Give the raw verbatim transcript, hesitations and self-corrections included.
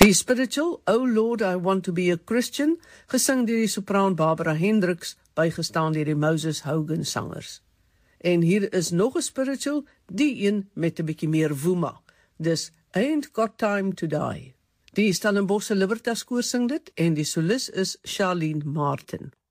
Die spiritual Oh Lord, I Want to Be a Christian, gesing deur die sopraan Barbara Hendricks, bygestaan deur die Moses Hogan sangers. En hier is nog 'n spiritual, die een met 'n bietjie meer woema. Dis Ain't Got Time to Die. Die Stellenbosch Libertas koor sing dit en die solis is Charlene Martin.